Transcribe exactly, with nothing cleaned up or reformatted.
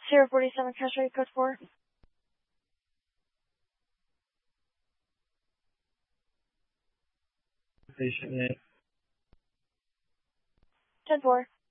Sierra forty-seven, cash rate code four. Patient name. ten four.